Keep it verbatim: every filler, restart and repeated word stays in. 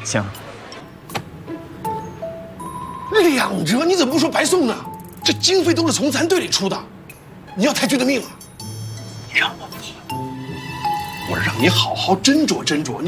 行。 两折，你怎么不说白送呢？这经费都是从咱队里出的，你要太君的命啊！你让我跑，我让你好好斟酌斟酌。